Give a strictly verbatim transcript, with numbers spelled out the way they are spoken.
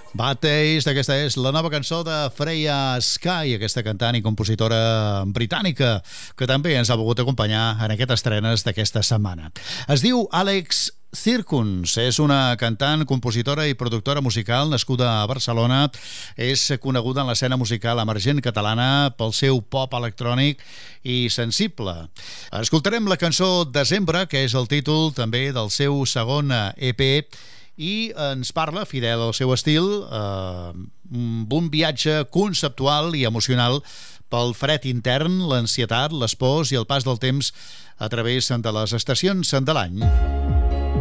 Bad Taste, aquesta és la nova cançó de Freya Sky, aquesta cantant i compositora britànica que també ens ha volgut acompanyar en aquestes estrenes d'aquesta setmana. Es diu Àlex Circuns, és una cantant, compositora i productora musical nascuda a Barcelona. És coneguda en l'escena musical emergent catalana pel seu pop electrònic i sensible. Escoltarem la cançó Desembre, que és el títol també del seu segon E P, i ens parla, fidel al seu estil, eh, un viatge conceptual i emocional pel fred intern, l'ansietat, les pors i el pas del temps a través de les estacions de l'any.